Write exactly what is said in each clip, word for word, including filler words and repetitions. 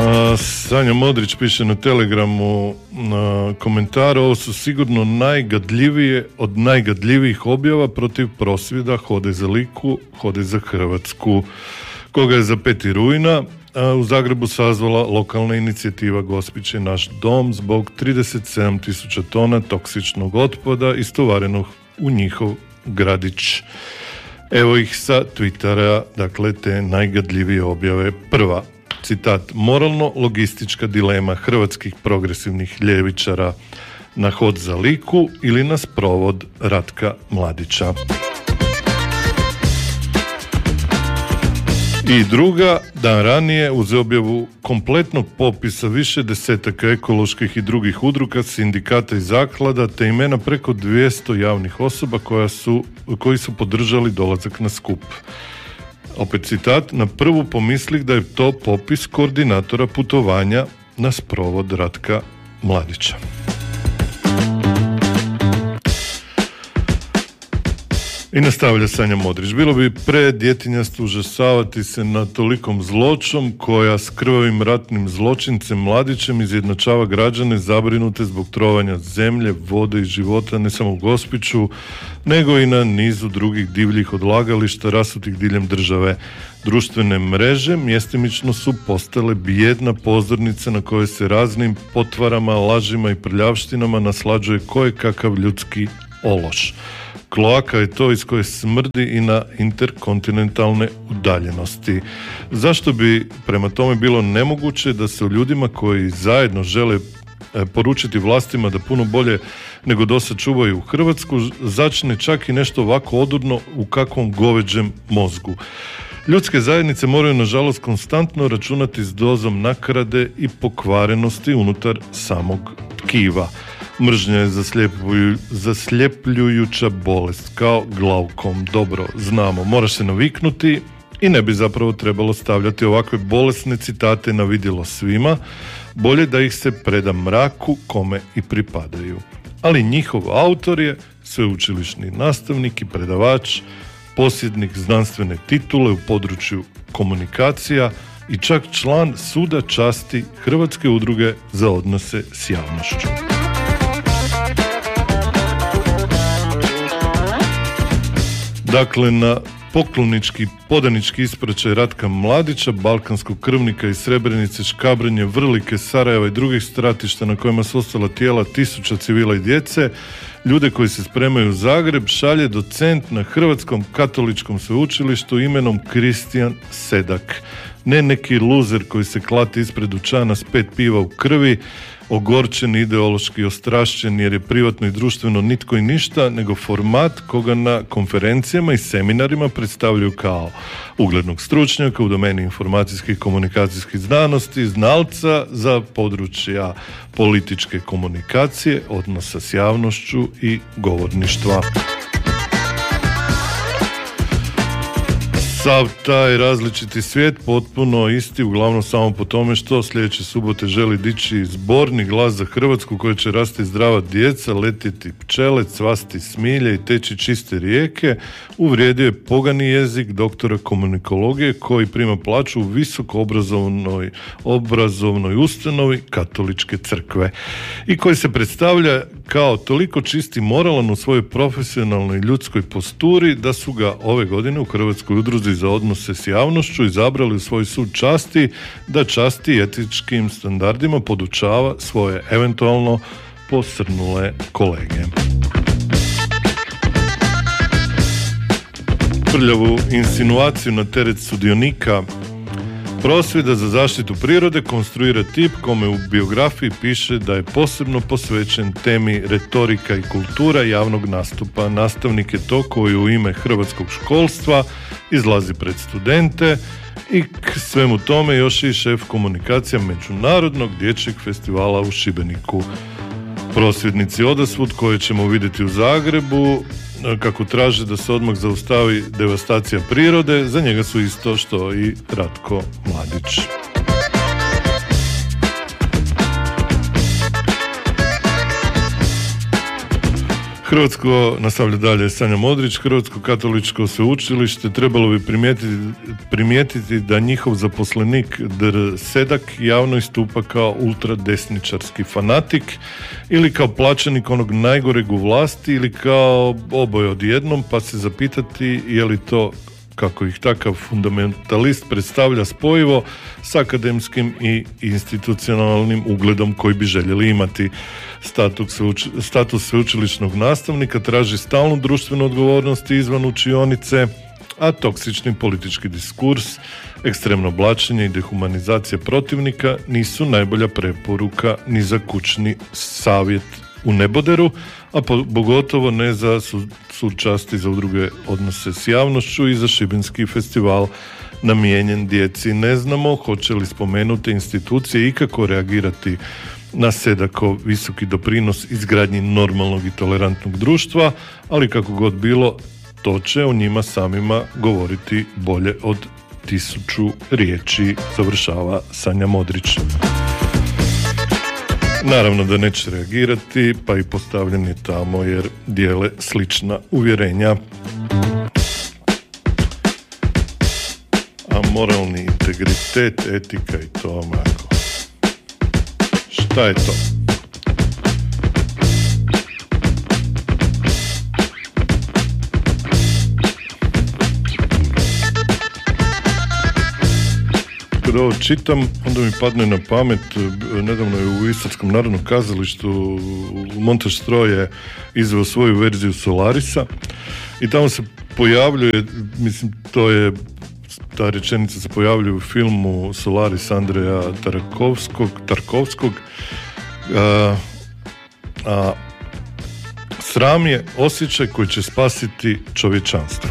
A, Sanja Modrić piše na Telegramu na komentar: ovo su sigurno najgadljivije od najgadljivijih objava protiv prosvjeda Hode za Liku, Hode za Hrvatsku, koga je za peti rujna a, u Zagrebu sazvala lokalna inicijativa Gospić je naš dom zbog trideset sedam tisuća tona toksičnog otpada istovarenog u njihov gradić. Evo ih sa Twittera, dakle te najgadljivije objave. Prva, citat: moralno-logistička dilema hrvatskih progresivnih ljevičara na Hod za Liku ili na sprovod Ratka Mladića. I druga, dan ranije, uz objavu kompletnog popisa više desetaka ekoloških i drugih udruga, sindikata i zaklada, te imena preko dvjesto javnih osoba koja su, koji su podržali dolazak na skup. Opet citat: na prvu pomislih da je to popis koordinatora putovanja na sprovod Ratka Mladića. I nastavlja Sanja Modrić: bilo bi predjetinjasto užasavati se na tolikom zločom koja s krvavim ratnim zločincem Mladićem izjednačava građane zabrinute zbog trovanja zemlje, vode i života ne samo u Gospiću, nego i na nizu drugih divljih odlagališta rasutih diljem države. Društvene mreže mjestimično su postale bijedna pozornica na kojoj se raznim potvarama, lažima i prljavštinama naslađuje kojekakav ljudski ološ. Kloaka je to iz koje smrdi i na interkontinentalne udaljenosti. Zašto bi prema tome bilo nemoguće da se o ljudima koji zajedno žele poručiti vlastima da puno bolje nego dosad čuvaju Hrvatsku začne čak i nešto ovako odurno u kakvom goveđem mozgu? Ljudske zajednice moraju nažalost konstantno računati s dozom nakrade i pokvarenosti unutar samog tkiva. Mržnja je zasljepljuju, zasljepljujuća bolest, kao glaukom. Dobro, znamo, moraš se naviknuti i ne bi zapravo trebalo stavljati ovakve bolesne citate na vidjelo svima, bolje da ih se preda mraku kome i pripadaju. Ali njihov autor je sveučilišni nastavnik i predavač, posjednik znanstvene titule u području komunikacija i čak član Suda časti Hrvatske udruge za odnose s javnošću. Dakle, na poklonički, podanički ispraćaj Ratka Mladića, balkanskog krvnika iz Srebrenice, Škabrnje, Vrlike, Sarajeva i drugih stratišta na kojima su ostala tijela tisuća civila i djece, ljude koji se spremaju u Zagreb šalje docent na Hrvatskom katoličkom sveučilištu imenom Kristijan Sedak. Ne neki luzer koji se klati ispred dućana s pet piva u krvi, ogorčen, ideološki ostrašćen jer je privatno i društveno nitko i ništa, nego format koga na konferencijama i seminarima predstavljaju kao uglednog stručnjaka u domeni informacijskih i komunikacijskih znanosti, znalca za područja političke komunikacije, odnosa s javnošću i govorništva. Sav taj različiti svijet potpuno isti, uglavnom samo po tome što sljedeće subote želi dići zborni glas za Hrvatsku koje će rasti zdrava djeca, letjeti pčele, cvasti smilje i teći čiste rijeke, uvrijedio je pogani jezik doktora komunikologije koji prima plaću u visoko obrazovnoj, obrazovnoj ustanovi katoličke crkve i koji se predstavlja kao toliko čisti moralan u svojoj profesionalnoj ljudskoj posturi da su ga ove godine u Hrvatskoj udruzi za odnose s javnošću izabrali u svoj sud časti da časti etičkim standardima podučava svoje eventualno posrnule kolege. Prljavu insinuaciju na teret sudionika prosvjeda za zaštitu prirode konstruira tip kome u biografiji piše da je posebno posvećen temi retorika i kultura javnog nastupa. Nastavnik je to koji u ime hrvatskog školstva izlazi pred studente i k svemu tome još i šef komunikacija Međunarodnog dječjeg festivala u Šibeniku. Prosvjednici odasvud koje ćemo vidjeti u Zagrebu kako traže da se odmah zaustavi devastacija prirode, za njega su isto što i Ratko Mladić. Hrvatsko, nastavlja dalje Sanja Modrić, Hrvatsko katoličko sveučilište trebalo bi primijetiti, primijetiti da njihov zaposlenik Dr. Sedak javno istupa kao ultradesničarski fanatik ili kao plaćenik onog najgoreg u vlasti ili kao oboje odjednom, pa se zapitati je li to, kako ih takav fundamentalist predstavlja, spojivo s akademskim i institucionalnim ugledom koji bi željeli imati. Status, sveuč, status sveučilišnog nastavnika traži stalnu društvenu odgovornost izvan učionice, a toksični politički diskurs, ekstremno blaćenje i dehumanizacija protivnika nisu najbolja preporuka ni za kućni savjet u neboderu, a pogotovo ne za sud časti za udruge odnose s javnošću i za Šibenski festival namijenjen djeci. Ne znamo hoće li spomenute institucije ikako reagirati na Sedakov visoki doprinos izgradnji normalnog i tolerantnog društva, ali kako god bilo, to će o njima samima govoriti bolje od tisuću riječi, završava Sanja Modrić. Naravno da neće reagirati, pa i postavljen je tamo jer dijele slična uvjerenja. A moralni integritet, etika i to onako. Šta je to? Kada ovo čitam, onda mi padne na pamet, nedavno je u Istarskom narodnom kazalištu Montaž Stroj je izveo svoju verziju Solarisa i tamo se pojavljuje, mislim, to je, ta rečenica se pojavljuje u filmu Solaris Andreja Tarkovskog, Tarkovskog a, a sram je osjećaj koji će spasiti čovječanstvo.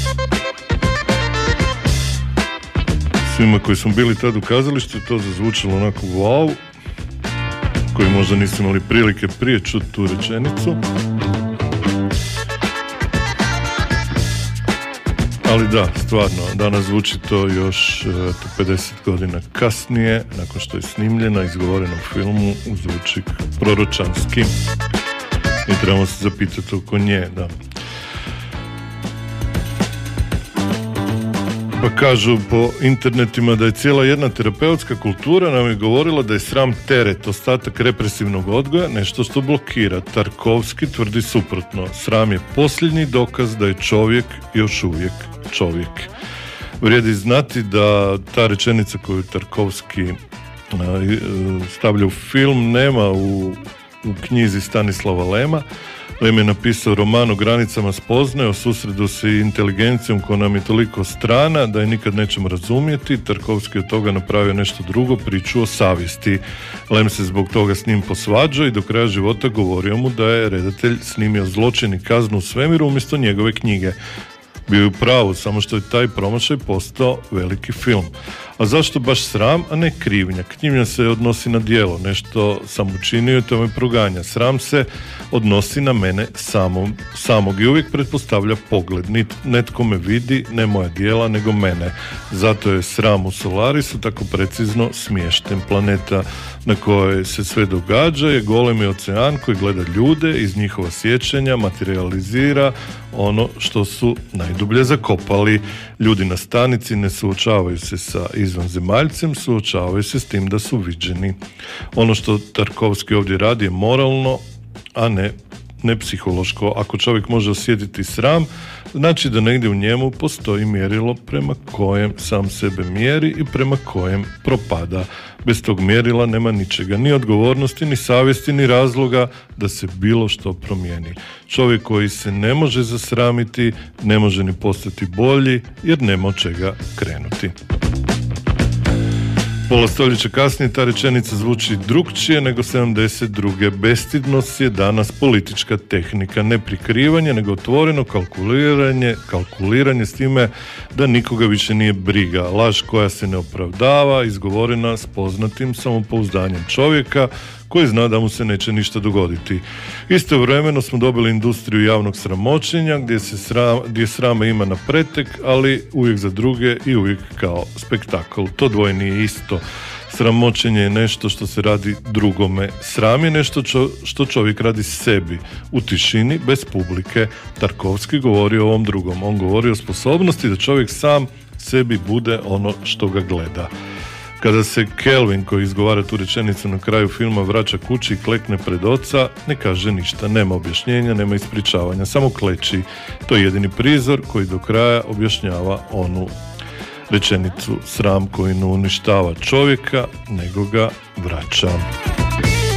Svima koji smo bili tad u kazalištu to zazvučalo onako wow, koji možda nisu imali prilike prije čuti tu rečenicu. Ali da, stvarno, danas zvuči to još pedeset godina kasnije, nakon što je snimljena, izgovorena u filmu, zvuči proročanski. I trebamo se zapitati oko nje, da. Pa kažu po internetima da je cijela jedna terapeutska kultura nam je govorila da je sram teret, ostatak represivnog odgoja, nešto što blokira. Tarkovski tvrdi suprotno. Sram je posljednji dokaz da je čovjek još uvijek čovjek. Vrijedi znati da ta rečenica koju Tarkovski stavlja u film nema u, u knjizi Stanislava Lema. Lem je napisao roman o granicama spoznaje, o susredu s inteligencijom koja nam je toliko strana da je nikad nećemo razumjeti. Tarkovski od toga napravio nešto drugo, priču o savjesti. Lem se zbog toga s njim posvađao i do kraja života govorio mu da je redatelj snimio Zločin i kaznu u svemiru umjesto njegove knjige. Bio je u pravu, samo što je taj promašaj postao veliki film. A zašto baš sram, a ne krivnja? Krivnja se odnosi na djelo, nešto sam učinio i to me proganja. Sram se odnosi na mene samog, samog i uvijek pretpostavlja pogled. Netko me vidi, ne moja djela, nego mene. Zato je sram u Solarisu tako precizno smješten. Planeta na kojoj se sve događa je golemi ocean koji gleda ljude, iz njihova sjećanja materializira ono što su najdublje zakopali. Ljudi na stanici ne suočavaju se sa izvanzemaljcem, suočavaju se s tim da su viđeni. Ono što Tarkovski ovdje radi je moralno, a ne, ne psihološko. Ako čovjek može osjetiti sram, znači da negdje u njemu postoji mjerilo prema kojem sam sebe mjeri i prema kojem propada. Bez tog mjerila nema ničega, ni odgovornosti, ni savjesti, ni razloga da se bilo što promijeni. Čovjek koji se ne može zasramiti, ne može ni postati bolji, jer nema od čega krenuti. Pola stoljeća kasnije ta rečenica zvuči drukčije nego sedamdeset druge. Bestidnost je danas politička tehnika, ne prikrivanje, nego otvoreno kalkuliranje, kalkuliranje s time da nikoga više nije briga. Laž koja se ne opravdava, izgovorena s poznatim samopouzdanjem čovjeka koji zna da mu se neće ništa dogoditi. Istovremeno smo dobili industriju javnog sramoćenja gdje se sram, gdje srama ima na pretek, ali uvijek za druge i uvijek kao spektakl. To dvoje nije isto. Sramoćenje je nešto što se radi drugome. Sram je nešto čo, što čovjek radi sebi, u tišini, bez publike. Tarkovski govori o ovom drugom. On govori o sposobnosti da čovjek sam sebi bude ono što ga gleda. Kada se Kelvin, koji izgovara tu rečenicu na kraju filma, vraća kući i klekne pred oca, ne kaže ništa, nema objašnjenja, nema ispričavanja, samo kleči. To je jedini prizor koji do kraja objašnjava onu rečenicu: sram koji ne uništava čovjeka, nego ga vraća.